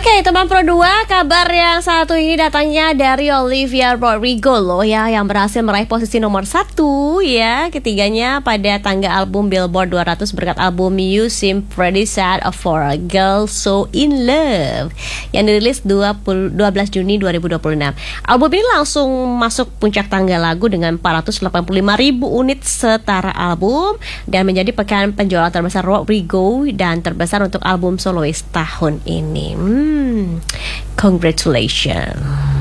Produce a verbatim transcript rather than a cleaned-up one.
Oke, teman Pro dua, kabar yang satu ini datangnya dari Olivia Rodrigo loh ya, yang berhasil meraih posisi nomor satu ya, ketiganya pada tangga album Billboard dua ratus berkat album You Seem Pretty Sad for a Girl So In Love yang dirilis dua belas Juni dua ribu dua puluh enam. Album ini langsung masuk puncak tangga lagu dengan empat ratus delapan puluh lima ribu unit setara album dan menjadi pekan penjualan terbesar Rodrigo dan terbesar untuk album solois tahun ini. Hmm, congratulations.